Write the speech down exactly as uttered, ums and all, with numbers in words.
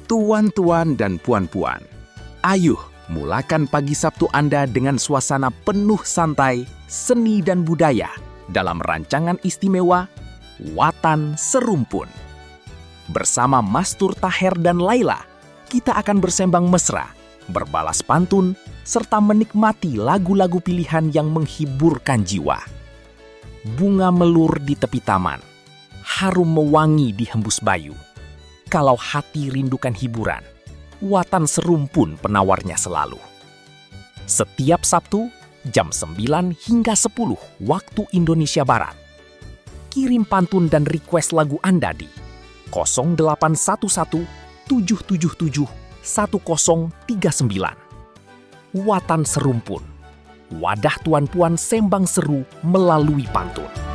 Tuan-tuan dan puan-puan, ayuh mulakan pagi Sabtu Anda dengan suasana penuh santai, seni dan budaya dalam rancangan istimewa Watan Serumpun. Bersama Mastur Taher dan Laila, kita akan bersembang mesra, berbalas pantun, serta menikmati lagu-lagu pilihan yang menghiburkan jiwa. Bunga melur di tepi taman, harum mewangi di hembus bayu. Kalau hati rindukan hiburan, Watan Serumpun penawarnya selalu. Setiap Sabtu, jam sembilan hingga sepuluh waktu Indonesia Barat. Kirim pantun dan request lagu Anda di nol delapan satu satu tujuh tujuh tujuh satu nol tiga sembilan. Watan Serumpun, wadah tuan-puan sembang seru melalui pantun.